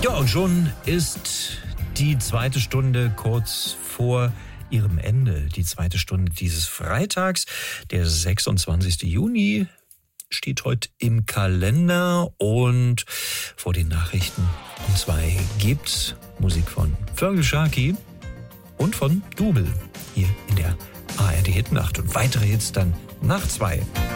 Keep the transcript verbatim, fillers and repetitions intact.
Ja, und schon ist die zweite Stunde kurz vor ihrem Ende. Die zweite Stunde dieses Freitags, der sechsundzwanzigsten Juni, steht heute im Kalender und vor den Nachrichten um zwei gibt's Musik von Fergal Sharkey und von Double hier in der A R D Hitnacht und weitere Hits dann nach zwei.